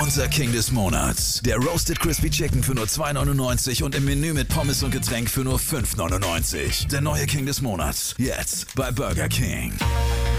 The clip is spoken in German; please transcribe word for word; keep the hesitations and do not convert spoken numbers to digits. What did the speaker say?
Unser King des Monats. Der Roasted Crispy Chicken für nur zwei neunundneunzig und im Menü mit Pommes und Getränk für nur fünf neunundneunzig. Der neue King des Monats. Jetzt bei Burger King.